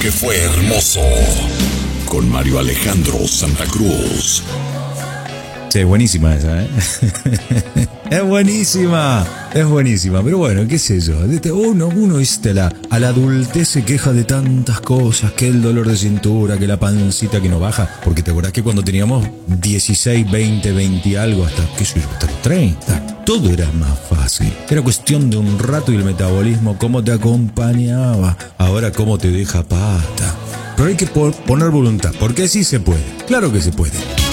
que fue hermoso. Con Mario Alejandro Santa Cruz. Sí, buenísima esa, ¿eh? Es buenísima. Pero bueno, qué sé yo. Uno a la adultez se queja de tantas cosas, que el dolor de cintura, que la pancita que no baja. Porque te acordás que cuando teníamos 16, 20 y algo, hasta, qué sé yo, hasta 30, todo era más fácil. Era cuestión de un rato y el metabolismo, cómo te acompañaba. Ahora, cómo te deja pata. Pero hay que poner voluntad, porque sí se puede. Claro que se puede.